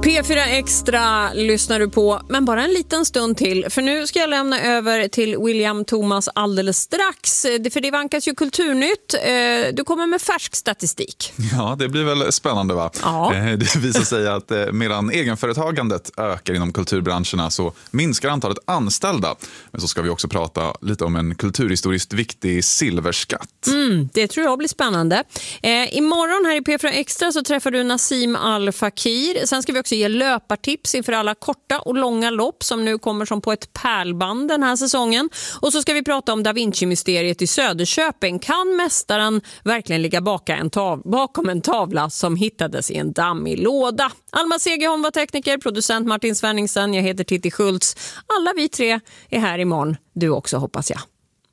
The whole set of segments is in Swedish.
P4 Extra lyssnar du på, men bara en liten stund till. För nu ska jag lämna över till William Thomas alldeles strax. För det vankas ju Kulturnytt. Du kommer med färsk statistik. Ja, det blir väl spännande, va? Ja. Det visar sig att medan egenföretagandet ökar inom kulturbranscherna så minskar antalet anställda. Men så ska vi också prata lite om en kulturhistoriskt viktig silverskatt. Det tror jag blir spännande. Imorgon här i P4 Extra så träffar du Nassim Al-Fakir. Sen ska vi också ge löpartips inför alla korta och långa lopp som nu kommer som på ett pärlband den här säsongen. Och så ska vi prata om Da Vinci-mysteriet i Söderköping. Kan mästaren verkligen ligga bakom en tavla som hittades i en dammig låda? Alma Segerholm var tekniker, producent Martin Svenningsen, jag heter Titti Schultz. Alla vi tre är här imorgon, du också hoppas jag.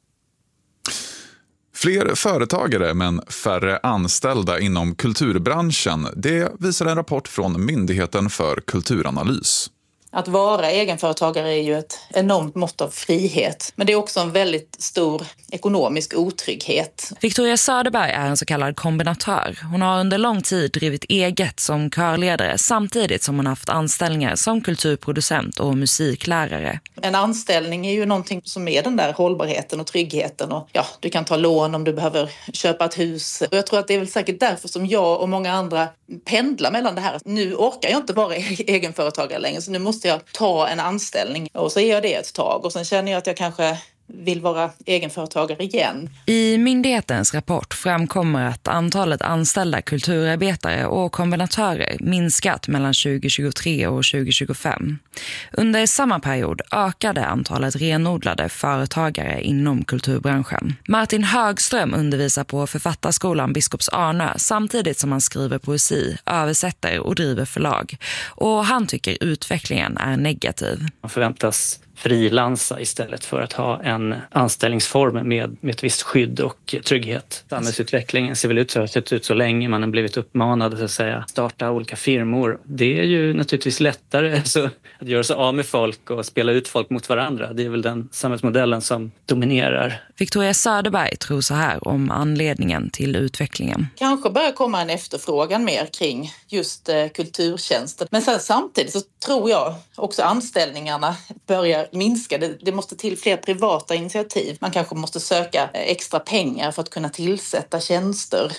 Fler företagare men färre anställda inom kulturbranschen. Det visar en rapport från Myndigheten för kulturanalys. Att vara egenföretagare är ju ett enormt mått av frihet. Men det är också en väldigt stor ekonomisk otrygghet. Victoria Söderberg är en så kallad kombinatör. Hon har under lång tid drivit eget som körledare samtidigt som hon haft anställningar som kulturproducent och musiklärare. En anställning är ju någonting som är den där hållbarheten och tryggheten. Och ja, du kan ta lån om du behöver köpa ett hus. Och jag tror att det är väl säkert därför som jag och många andra pendlar mellan det här. Nu orkar jag inte vara egenföretagare längre, så nu måste jag ta en anställning. Och så är jag det ett tag. Och sen känner jag att jag kanske vill vara egenföretagare igen. I myndighetens rapport framkommer att antalet anställda kulturarbetare och kombinatörer minskat mellan 2023 och 2025. Under samma period ökade antalet renodlade företagare inom kulturbranschen. Martin Högström undervisar på Författarskolan Biskops Arnö samtidigt som han skriver poesi, översätter och driver förlag. Och han tycker utvecklingen är negativ. Man förväntas frilansa istället för att ha en anställningsform med ett visst skydd och trygghet. Samhällsutvecklingen ser väl ut så länge man har blivit uppmanad så att säga starta olika firmor. Det är ju naturligtvis lättare så att göra sig av med folk och spela ut folk mot varandra. Det är väl den samhällsmodellen som dominerar. Victoria Söderberg tror så här om anledningen till utvecklingen. Kanske börjar komma en efterfrågan mer kring just kulturtjänster. Men sen samtidigt så tror jag också anställningarna börjar minska. Det måste till fler privata initiativ. Man kanske måste söka extra pengar för att kunna tillsätta tjänster.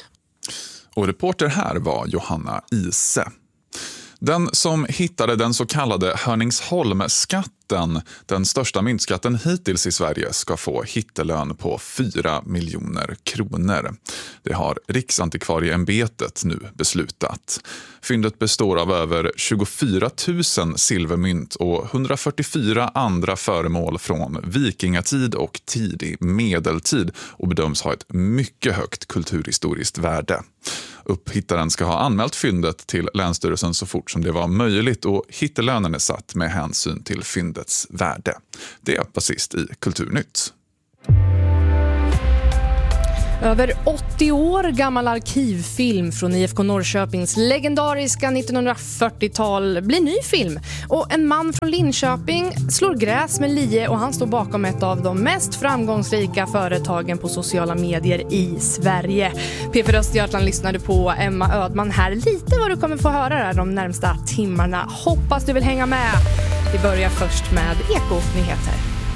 Och reporter här var Johanna Ise. Den som hittade den så kallade Hörningsholmsskatten, den största myntskatten hittills i Sverige, ska få hittelön på 4 miljoner kronor. Det har Riksantikvarieämbetet nu beslutat. Fyndet består av över 24 000 silvermynt och 144 andra föremål från vikingatid och tidig medeltid och bedöms ha ett mycket högt kulturhistoriskt värde. Upphittaren ska ha anmält fyndet till Länsstyrelsen så fort som det var möjligt och hittelönen är satt med hänsyn till fyndets värde. Det var sist i Kulturnytt. Över 80 år gammal arkivfilm från IFK Norrköpings legendariska 1940-tal blir ny film. Och en man från Linköping slår gräs med lie och han står bakom ett av de mest framgångsrika företagen på sociala medier i Sverige. P4 Östergötland lyssnade på Emma Ödman här. Lite vad du kommer få höra där de närmsta timmarna. Hoppas du vill hänga med. Vi börjar först med Eko-nyheter.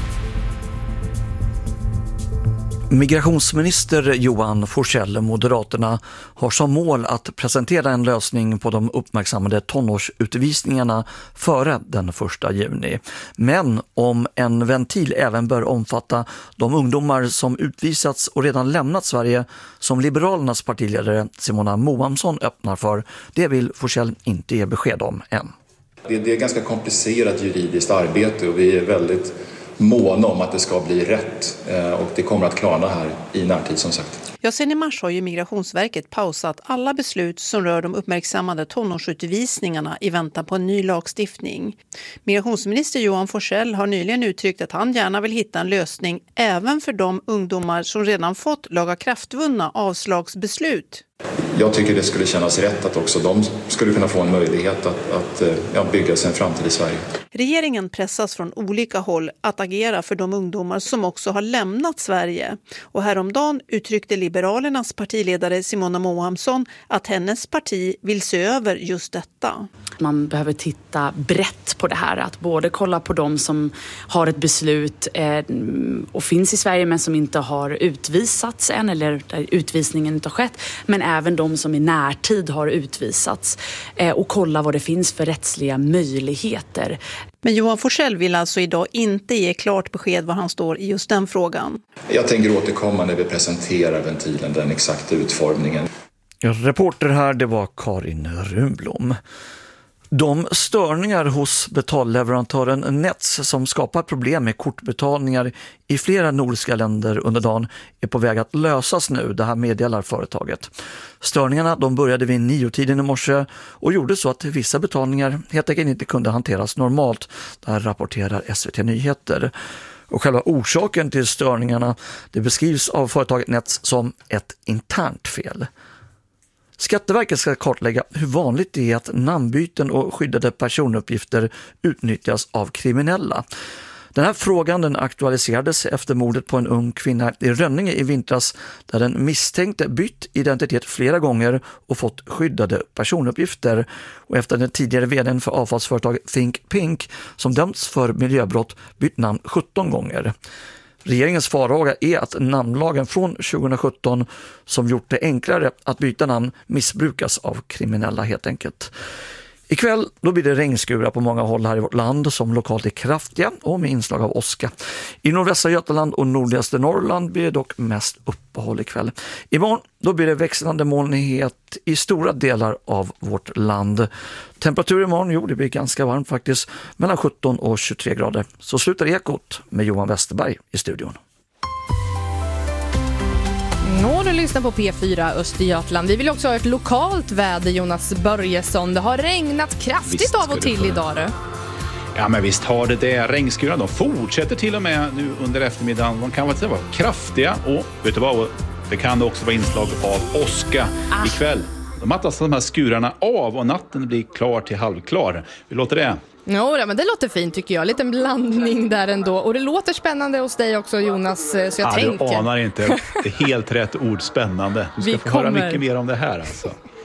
Migrationsminister Johan Forsell, Moderaterna, har som mål att presentera en lösning på de uppmärksammade tonårsutvisningarna före den 1 juni. Men om en ventil även bör omfatta de ungdomar som utvisats och redan lämnat Sverige, som Liberalernas partiledare Simona Moamsson öppnar för, det vill Forsell inte ge besked om än. Det är ganska komplicerat juridiskt arbete och vi är väldigt måna om att det ska bli rätt och det kommer att klarna här i närtid som sagt. Ja, sen i mars har ju Migrationsverket pausat alla beslut som rör de uppmärksammade tonårsutvisningarna i väntan på en ny lagstiftning. Migrationsminister Johan Forsell har nyligen uttryckt att han gärna vill hitta en lösning även för de ungdomar som redan fått lagakraftvunna avslagsbeslut. Jag tycker det skulle kännas rätt att också de skulle kunna få en möjlighet att bygga sig en framtid i Sverige. Regeringen pressas från olika håll att agera för de ungdomar som också har lämnat Sverige. Och häromdagen uttryckte Liberalernas partiledare Simona Mohamsson att hennes parti vill se över just detta. Man behöver titta brett på det här. Att både kolla på de som har ett beslut och finns i Sverige men som inte har utvisats än eller där utvisningen inte har skett. Men även de som i närtid har utvisats. Och kolla vad det finns för rättsliga möjligheter. Men Johan Forssell vill alltså idag inte ge klart besked var han står i just den frågan. Jag tänker återkomma när vi presenterar ventilen, den exakta utformningen. Reporter här, det var Karin Runblom. De störningar hos betalleverantören Nets som skapar problem med kortbetalningar i flera nordiska länder under dagen är på väg att lösas nu, det här meddelar företaget. Störningarna de började vid 9-tiden i morse och gjorde så att vissa betalningar helt enkelt inte kunde hanteras normalt, där rapporterar SVT Nyheter. Och själva orsaken till störningarna det beskrivs av företaget Nets som ett internt fel. Skatteverket ska kartlägga hur vanligt det är att namnbyten och skyddade personuppgifter utnyttjas av kriminella. Den här frågan den aktualiserades efter mordet på en ung kvinna i Rönninge i vintras där den misstänkte bytt identitet flera gånger och fått skyddade personuppgifter. Och efter den tidigare vdn för avfallsföretaget Think Pink som dömts för miljöbrott bytt namn 17 gånger. Regeringens farhåga är att namnlagen från 2017 som gjort det enklare att byta namn missbrukas av kriminella helt enkelt. Ikväll då blir det regnskurar på många håll här i vårt land som lokalt är kraftiga och med inslag av åska. I nordvästra Götaland och nordligaste Norrland blir det dock mest uppehåll ikväll. Imorgon då blir det växlande molnighet i stora delar av vårt land. Temperatur imorgon, det blir ganska varmt faktiskt, mellan 17 och 23 grader. Så slutar Ekot med Johan Westerberg i studion. Du lyssnar på P4 Östergötland. Vi vill också ha ett lokalt väder, Jonas Börjesson. Det har regnat kraftigt av och till idag. Ja, men visst har det. Regnskurar de fortsätter till och med nu under eftermiddagen. De kan vara kraftiga och vet du vad? Det kan också vara inslag av åska ikväll. De mattas de här skurarna av och natten blir klar till halvklar. Hur låter det? Jo, men det låter fint tycker jag. Lite en blandning där ändå. Och det låter spännande hos dig också, Jonas. Så jag tänker. Du anar inte. Det är helt rätt ord, spännande. Du ska få höra mycket mer om det här alltså.